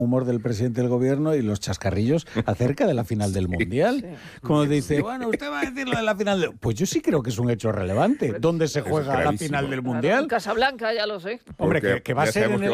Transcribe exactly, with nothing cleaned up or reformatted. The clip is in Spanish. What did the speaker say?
humor del presidente del gobierno y los chascarrillos acerca de la final del Mundial. Sí. Como dice, bueno, usted va a decir lo de la final del... Pues yo sí creo que es un hecho relevante. ¿Dónde se juega la final del Mundial? En Casablanca, ya lo sé. Hombre, que, que va a ser en el...